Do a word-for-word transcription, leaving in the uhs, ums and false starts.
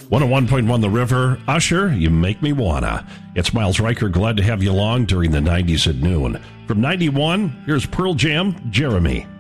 one oh one point one The River, Usher, You Make Me Wanna. It's Miles Riker, glad to have you along during the nineties at noon. From ninety-one, here's Pearl Jam, Jeremy.